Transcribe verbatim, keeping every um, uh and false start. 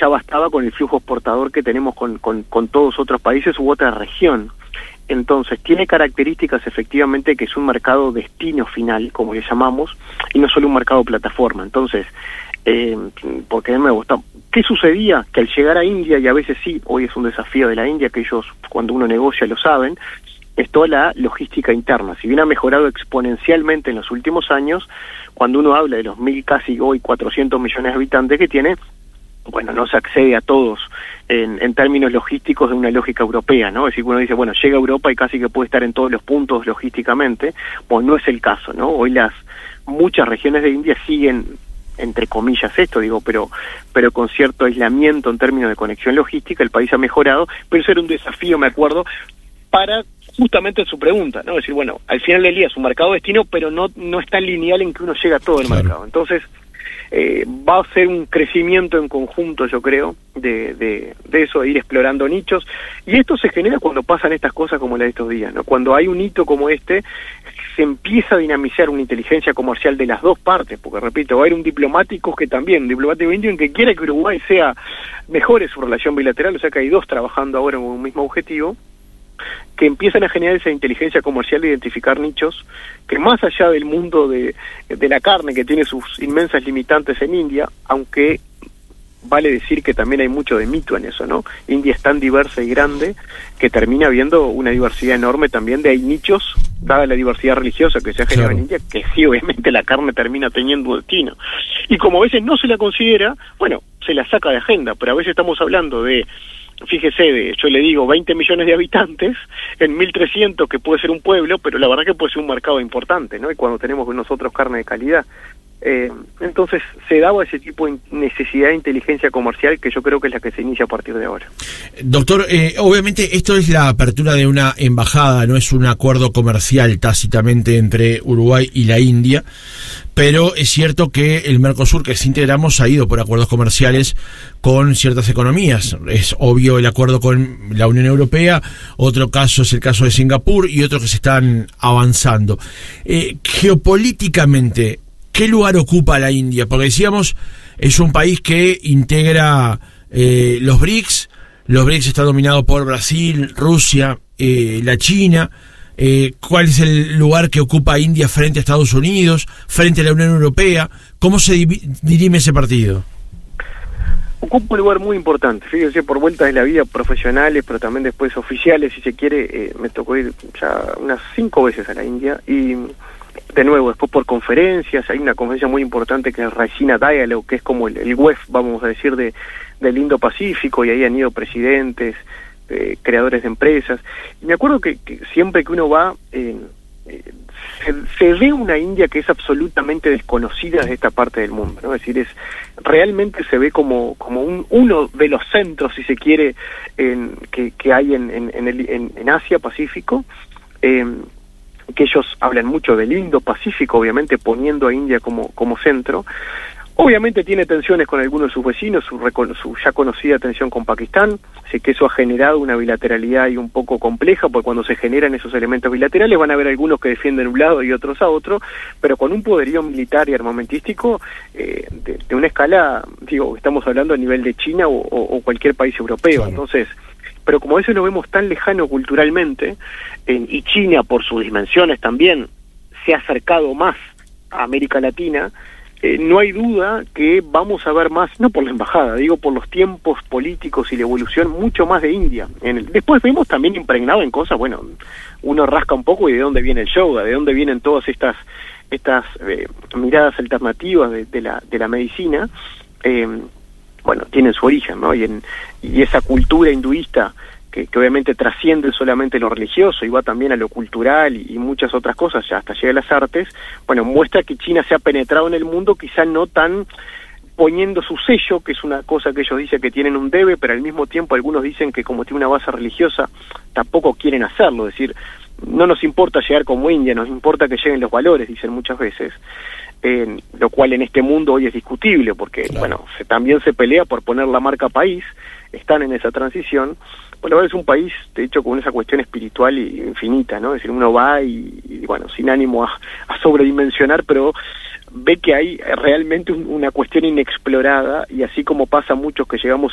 ya bastaba con el flujo exportador que tenemos con, con, con todos otros países u otra región. Entonces, tiene características efectivamente que es un mercado destino final, como le llamamos, y no solo un mercado plataforma. Entonces, eh, porque me gusta, ¿qué sucedía? Que al llegar a India, y a veces sí, hoy es un desafío de la India, que ellos cuando uno negocia lo saben, es toda la logística interna. Si bien ha mejorado exponencialmente en los últimos años, cuando uno habla de los mil, casi hoy cuatrocientos millones de habitantes que tiene, bueno, no se accede a todos en, en términos logísticos de una lógica europea, ¿no? Es decir, uno dice, bueno, llega a Europa y casi que puede estar en todos los puntos logísticamente, pues no es el caso, ¿no? Hoy las muchas regiones de India siguen, entre comillas esto, digo, pero pero con cierto aislamiento en términos de conexión logística. El país ha mejorado, pero eso era un desafío, me acuerdo, para justamente su pregunta, ¿no? Es decir, bueno, al final del día es un mercado destino, pero no, no es tan lineal en que uno llega a todo el claro. mercado. Entonces, Eh, va a ser un crecimiento en conjunto, yo creo, de, de, de eso, de ir explorando nichos, y esto se genera cuando pasan estas cosas como la de estos días, ¿no? Cuando hay un hito como este, se empieza a dinamizar una inteligencia comercial de las dos partes, porque repito, va a haber un diplomático que también, un diplomático indio en que quiere que Uruguay sea mejore su relación bilateral, o sea que hay dos trabajando ahora en un mismo objetivo, que empiezan a generar esa inteligencia comercial de identificar nichos que más allá del mundo de, de la carne, que tiene sus inmensas limitantes en India, aunque vale decir que también hay mucho de mito en eso, ¿no? India es tan diversa y grande que termina habiendo una diversidad enorme también de hay nichos, dada la diversidad religiosa que se ha generado claro. en India, que sí, obviamente la carne termina teniendo destino. Y como a veces no se la considera, bueno, se la saca de agenda, pero a veces estamos hablando de, fíjese, de, yo le digo, veinte millones de habitantes en mil trescientos, que puede ser un pueblo, pero la verdad que puede ser un mercado importante, ¿no? Y cuando tenemos nosotros carne de calidad. Eh, entonces se daba ese tipo de necesidad de inteligencia comercial que yo creo que es la que se inicia a partir de ahora. Doctor, eh, obviamente esto es la apertura de una embajada, no es un acuerdo comercial tácitamente entre Uruguay y la India, pero es cierto que el Mercosur que sí integramos ha ido por acuerdos comerciales con ciertas economías. Es obvio el acuerdo con la Unión Europea, otro caso es el caso de Singapur y otros que se están avanzando. Eh, geopolíticamente, ¿qué lugar ocupa la India? Porque decíamos, es un país que integra eh, los BRICS, los BRICS está dominado por Brasil, Rusia, eh, la China. Eh, ¿Cuál es el lugar que ocupa India frente a Estados Unidos, frente a la Unión Europea? ¿Cómo se dirime ese partido? Ocupa un lugar muy importante, fíjense, por vueltas de la vida profesionales, pero también después oficiales, si se quiere. Eh, me tocó ir ya unas cinco veces a la India y... de nuevo, después por conferencias, hay una conferencia muy importante que es Raisina Dialogue, que es como el, el W E F, vamos a decir, de del Indo-Pacífico, y ahí han ido presidentes, eh, creadores de empresas. Y me acuerdo que, que siempre que uno va, eh, eh, se, se ve una India que es absolutamente desconocida de esta parte del mundo, ¿no? Es decir, es realmente se ve como como un uno de los centros, si se quiere, en, que, que hay en, en, en, el, en, en Asia, Pacífico, eh, que ellos hablan mucho del Indo-Pacífico, obviamente poniendo a India como, como centro. Obviamente tiene tensiones con algunos de sus vecinos, su, su ya conocida tensión con Pakistán, así que eso ha generado una bilateralidad y un poco compleja, porque cuando se generan esos elementos bilaterales van a haber algunos que defienden un lado y otros a otro, pero con un poderío militar y armamentístico eh, de, de una escala, digo, estamos hablando a nivel de China o, o, o cualquier país europeo, claro. Entonces... pero como a veces lo vemos tan lejano culturalmente, eh, y China por sus dimensiones también se ha acercado más a América Latina, eh, no hay duda que vamos a ver más, no por la embajada, digo por los tiempos políticos y la evolución, mucho más de India. En el, después vemos también impregnado en cosas, bueno, uno rasca un poco y de dónde viene el yoga, de dónde vienen todas estas estas eh, miradas alternativas de, de la de la medicina, eh, bueno, tienen su origen, ¿no? Y, en, y esa cultura hinduista que, que obviamente trasciende solamente lo religioso y va también a lo cultural y, y muchas otras cosas, ya hasta llega a las artes, bueno, muestra que China se ha penetrado en el mundo, quizá no tan poniendo su sello, que es una cosa que ellos dicen que tienen un debe, pero al mismo tiempo algunos dicen que como tiene una base religiosa, tampoco quieren hacerlo, es decir, no nos importa llegar como India, nos importa que lleguen los valores, dicen muchas veces. Eh, lo cual en este mundo hoy es discutible, porque claro. bueno, se, también se pelea por poner la marca país, están en esa transición. Bueno, es un país, de hecho, con esa cuestión espiritual y infinita, ¿no? Es decir, uno va y, y bueno, sin ánimo a, a sobredimensionar, pero ve que hay realmente un, una cuestión inexplorada, y así como pasa muchos que llegamos